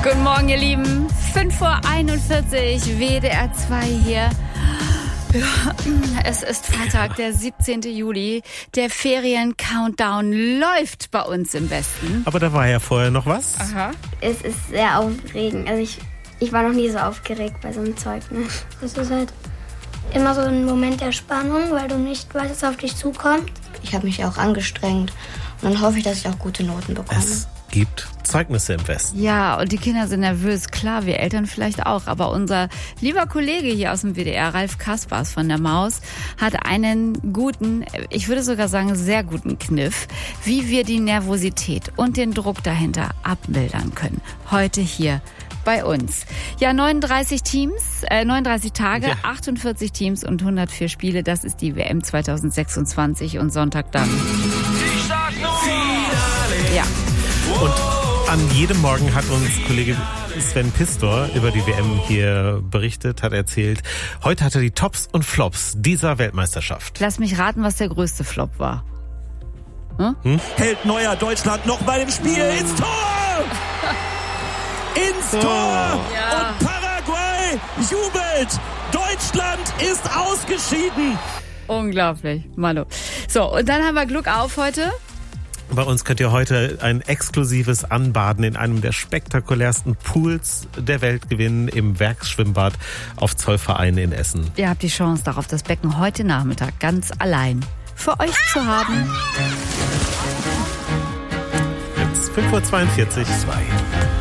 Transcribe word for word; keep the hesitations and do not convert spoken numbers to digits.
Guten Morgen, ihr Lieben. fünf Uhr einundvierzig, W D R zwei hier. Ja, es ist Freitag, der siebzehnten Juli. Der Ferien-Countdown läuft bei uns im Westen. Aber da war ja vorher noch was. Aha. Es ist sehr aufregend. Also ich, ich war noch nie so aufgeregt bei so einem Zeugnis. Es ist halt immer so ein Moment der Spannung, weil du nicht weißt, was auf dich zukommt. Ich habe mich auch angestrengt und dann hoffe ich, dass ich auch gute Noten bekomme. Es gibt Zeugnisse im Westen. Ja, und die Kinder sind nervös. Klar, wir Eltern vielleicht auch. Aber unser lieber Kollege hier aus dem W D R, Ralf Kaspers von der Maus, hat einen guten, ich würde sogar sagen sehr guten Kniff, wie wir die Nervosität und den Druck dahinter abmildern können. Heute hier bei uns. Ja, neununddreißig Teams, äh, neununddreißig Tage, ja. achtundvierzig Teams und hundertvier Spiele. Das ist die W M zweitausendsechsundzwanzig und Sonntag dann. Ich sag nur ja. Und an jedem Morgen hat uns Kollege Sven Pistor über die W M hier berichtet, hat erzählt, heute hat er die Tops und Flops dieser Weltmeisterschaft. Lass mich raten, was der größte Flop war. Hm? Hm? Hält Neuer Deutschland noch bei dem Spiel ins Tor! Ins Tor! Ja. Und Paraguay jubelt! Deutschland ist ausgeschieden! Unglaublich, Manu. So, und dann haben wir Glück auf heute. Bei uns könnt ihr heute ein exklusives Anbaden in einem der spektakulärsten Pools der Welt gewinnen, im Werksschwimmbad auf Zollverein in Essen. Ihr habt die Chance darauf, das Becken heute Nachmittag ganz allein für euch zu haben. Jetzt fünf Uhr zweiundvierzig. zwei.